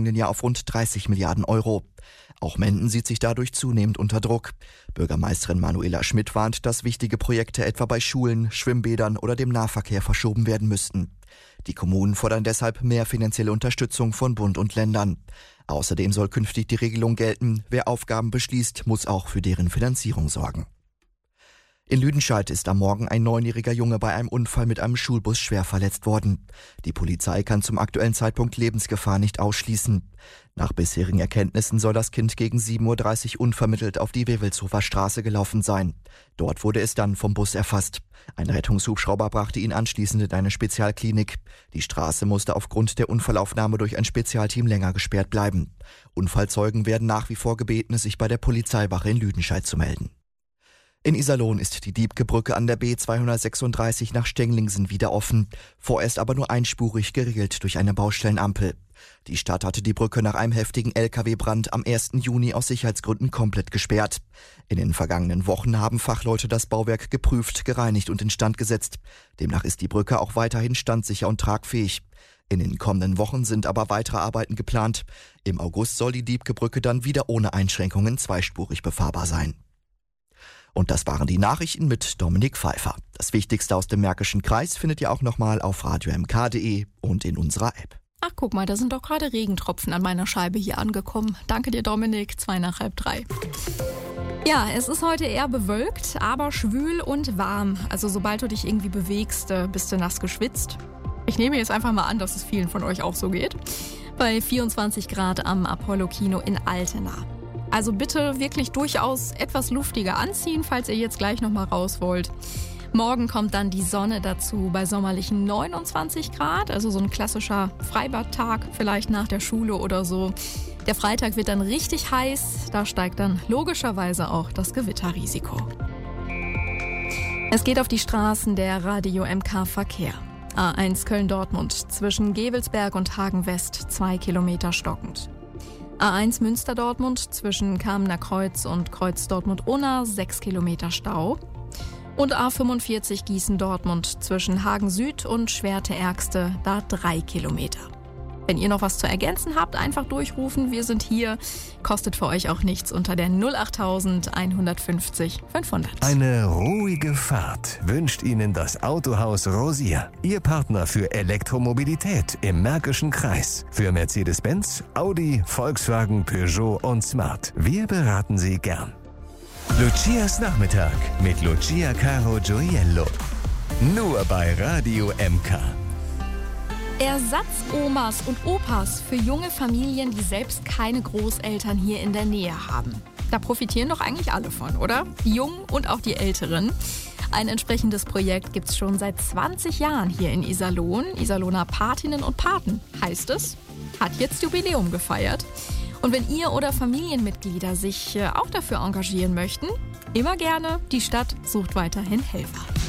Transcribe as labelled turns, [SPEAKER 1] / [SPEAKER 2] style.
[SPEAKER 1] vergangenen Jahr auf rund 30 Milliarden Euro. Auch Menden sieht sich dadurch zunehmend unter Druck. Bürgermeisterin Manuela Schmidt warnt, dass wichtige Projekte etwa bei Schulen, Schwimmbädern oder dem Nahverkehr verschoben werden müssten. Die Kommunen fordern deshalb mehr finanzielle Unterstützung von Bund und Ländern. Außerdem soll künftig die Regelung gelten, wer Aufgaben beschließt, muss auch für deren Finanzierung sorgen. In Lüdenscheid ist am Morgen ein 9-jähriger Junge bei einem Unfall mit einem Schulbus schwer verletzt worden. Die Polizei kann zum aktuellen Zeitpunkt Lebensgefahr nicht ausschließen. Nach bisherigen Erkenntnissen soll das Kind gegen 7.30 Uhr unvermittelt auf die Wewelshofer Straße gelaufen sein. Dort wurde es dann vom Bus erfasst. Ein Rettungshubschrauber brachte ihn anschließend in eine Spezialklinik. Die Straße musste aufgrund der Unfallaufnahme durch ein Spezialteam länger gesperrt bleiben. Unfallzeugen werden nach wie vor gebeten, sich bei der Polizeiwache in Lüdenscheid zu melden. In Iserlohn ist die Diebkebrücke an der B236 nach Stenglingsen wieder offen, vorerst aber nur einspurig geregelt durch eine Baustellenampel. Die Stadt hatte die Brücke nach einem heftigen Lkw-Brand am 1. Juni aus Sicherheitsgründen komplett gesperrt. In den vergangenen Wochen haben Fachleute das Bauwerk geprüft, gereinigt und instand gesetzt. Demnach ist die Brücke auch weiterhin standsicher und tragfähig. In den kommenden Wochen sind aber weitere Arbeiten geplant. Im August soll die Diebkebrücke dann wieder ohne Einschränkungen zweispurig befahrbar sein. Und das waren die Nachrichten mit Dominik Pfeiffer. Das Wichtigste aus dem Märkischen Kreis findet ihr auch nochmal auf radiomk.de und in unserer App.
[SPEAKER 2] Ach, guck mal, da sind doch gerade Regentropfen an meiner Scheibe hier angekommen. Danke dir, Dominik. 2:30. Ja, es ist heute eher bewölkt, aber schwül und warm. Also sobald du dich irgendwie bewegst, bist du nass geschwitzt. Ich nehme jetzt einfach mal an, dass es vielen von euch auch so geht. Bei 24 Grad am Apollo-Kino in Altena. Also bitte wirklich durchaus etwas luftiger anziehen, falls ihr jetzt gleich nochmal raus wollt. Morgen kommt dann die Sonne dazu bei sommerlichen 29 Grad, also so ein klassischer Freibadtag, vielleicht nach der Schule oder so. Der Freitag wird dann richtig heiß, da steigt dann logischerweise auch das Gewitterrisiko. Es geht auf die Straßen der Radio MK Verkehr. A1 Köln-Dortmund zwischen Gevelsberg und Hagen-West 2 Kilometer stockend. A1 Münster-Dortmund zwischen Kamener Kreuz und Kreuz Dortmund-Unna 6 Kilometer Stau. Und A45 Gießen-Dortmund zwischen Hagen Süd und Schwerte-Ergste, da 3 Kilometer. Wenn ihr noch was zu ergänzen habt, einfach durchrufen. Wir sind hier. Kostet für euch auch nichts unter der 08000 150 500.
[SPEAKER 3] Eine ruhige Fahrt wünscht Ihnen das Autohaus Rosier. Ihr Partner für Elektromobilität im Märkischen Kreis. Für Mercedes-Benz, Audi, Volkswagen, Peugeot und Smart. Wir beraten Sie gern. Lucias Nachmittag mit Lucia Caro Gioiello. Nur bei Radio MK.
[SPEAKER 2] Ersatzomas und Opas für junge Familien, die selbst keine Großeltern hier in der Nähe haben. Da profitieren doch eigentlich alle von, oder? Die Jungen und auch die Älteren. Ein entsprechendes Projekt gibt's schon seit 20 Jahren hier in Iserlohn. Iserlohner Patinnen und Paten heißt es. Hat jetzt Jubiläum gefeiert. Und wenn ihr oder Familienmitglieder sich auch dafür engagieren möchten, immer gerne. Die Stadt sucht weiterhin Helfer.